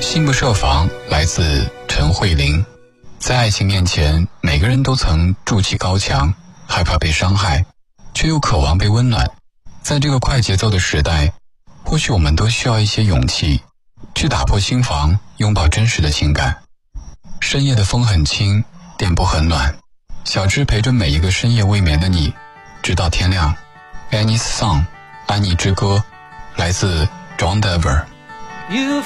心不设防来自陈慧琳。在爱情面前，每个人都曾筑起高墙，害怕被伤害，却又渴望被温暖。在这个快节奏的时代，或许我们都需要一些勇气，去打破心防，拥抱真实的情感。深夜的风很轻，电波很暖，小芝陪着每一个深夜未眠的你，直到天亮。 Annie's Song 安妮之歌，来自 John Denver。 You